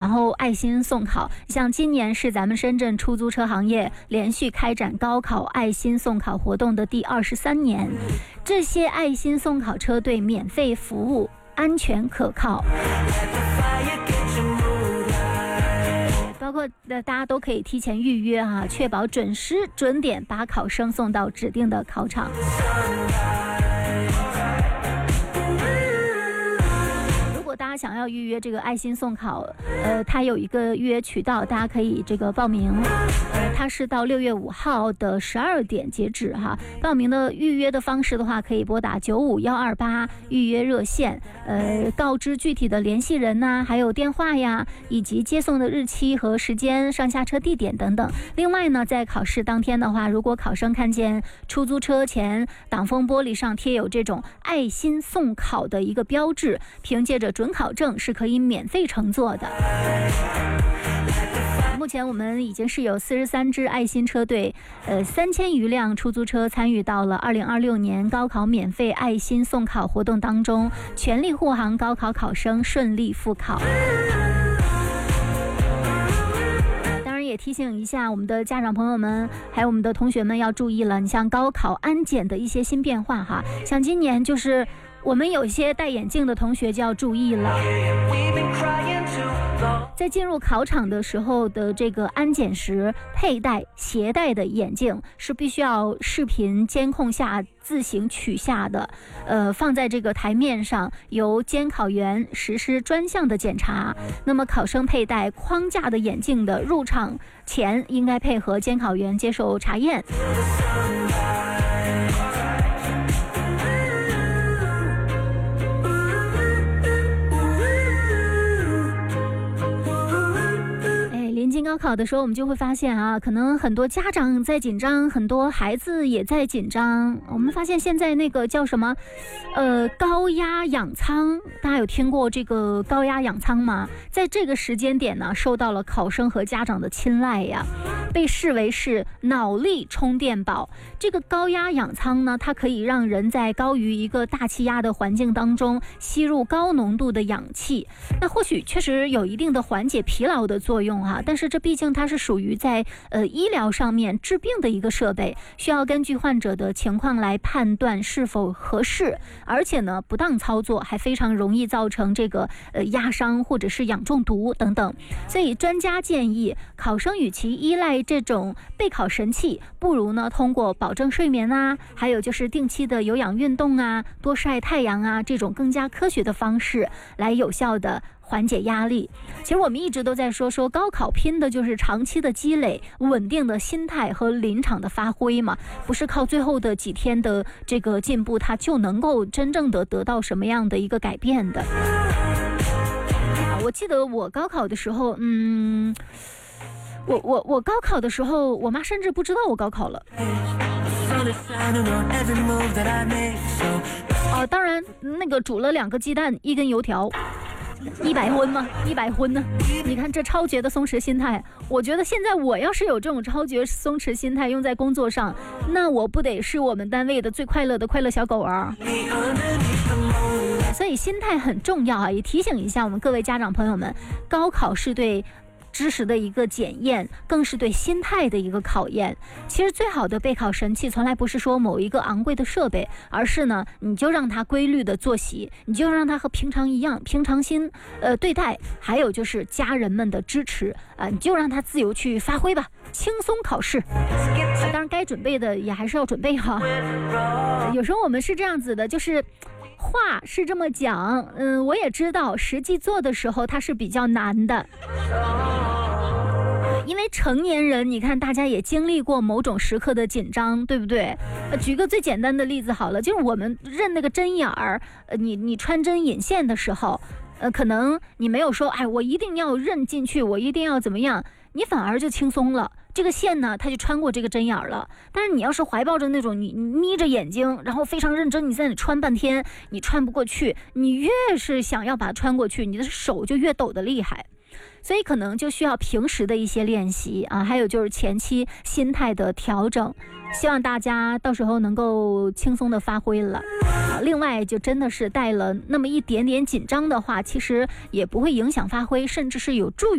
后爱心送考，像今年是咱们深圳出租车行业连续开展高考爱心送考活动的第23年，这些爱心送考车队免费服务，安全可靠，包括大家都可以提前预约啊，确保准时准点把考生送到指定的考场。如果大家想要预约这个爱心送考，它有一个预约渠道，大家可以这个报名。它是到6月5号的12点截止哈。报名的预约的方式的话，可以拨打95128预约热线，告知具体的联系人呐，还有电话呀，以及接送的日期和时间、上下车地点等等。另外呢，在考试当天的话，如果考生看见出租车前挡风玻璃上贴有这种爱心送考的一个标志，凭借着准考证是可以免费乘坐的。目前我们已经是有43支爱心车队，3000余辆出租车参与到了2026年高考免费爱心送考活动当中，全力护航高考考生顺利复考。当然也提醒一下我们的家长朋友们，还有我们的同学们要注意了，你像高考安检的一些新变化哈，像今年就是我们有一些戴眼镜的同学就要注意了，在进入考场的时候的这个安检时携带的眼镜是必须要视频监控下自行取下的，放在这个台面上，由监考员实施专项的检查。那么考生佩戴框架的眼镜的入场前应该配合监考员接受查验。临近高考的时候，我们就会发现啊，可能很多家长在紧张，很多孩子也在紧张。我们发现现在那个叫什么，高压氧舱，大家有听过这个高压氧舱吗？在这个时间点呢，受到了考生和家长的青睐呀，被视为是脑力充电宝。这个高压氧舱呢，它可以让人在高于一个大气压的环境当中吸入高浓度的氧气，那或许确实有一定的缓解疲劳的作用啊，但是这毕竟它是属于在医疗上面治病的一个设备，需要根据患者的情况来判断是否合适，而且呢不当操作还非常容易造成这个压伤或者是氧中毒等等。所以专家建议考生与其依赖这种备考神器，不如呢通过保证睡眠啊，还有就是定期的有氧运动啊，多晒太阳啊，这种更加科学的方式来有效的缓解压力。其实我们一直都在说高考拼的就是长期的积累、稳定的心态和临场的发挥嘛，不是靠最后的几天的这个进步，它就能够真正的得到什么样的一个改变的。我记得我高考的时候，我高考的时候，我妈甚至不知道我高考了。当然那个煮了2个鸡蛋1根油条，100荤吗？100荤呢？你看这超绝的松弛心态，我觉得现在我要是有这种超绝松弛心态用在工作上，那我不得是我们单位的最快乐的快乐小狗儿。所以心态很重要啊，也提醒一下我们各位家长朋友们，高考是对知识的一个检验，更是对心态的一个考验。其实最好的备考神器从来不是说某一个昂贵的设备，而是呢你就让它规律的作息，你就让它和平常一样平常心对待，还有就是家人们的支持你就让它自由去发挥吧，轻松考试。当然该准备的也还是要准备哈。有时候我们是这样子的，就是话是这么讲，我也知道实际做的时候它是比较难的，因为成年人你看大家也经历过某种时刻的紧张，对不对？举个最简单的例子好了，就是我们认那个针眼儿，你穿针引线的时候，可能你没有说我一定要认进去，我一定要怎么样，你反而就轻松了，这个线呢它就穿过这个针眼了。但是你要是怀抱着那种你眯着眼睛，然后非常认真，你在那里穿半天，你穿不过去，你越是想要把它穿过去，你的手就越抖得厉害。所以可能就需要平时的一些练习还有就是前期心态的调整，希望大家到时候能够轻松的发挥了另外就真的是带了那么一点点紧张的话，其实也不会影响发挥，甚至是有助于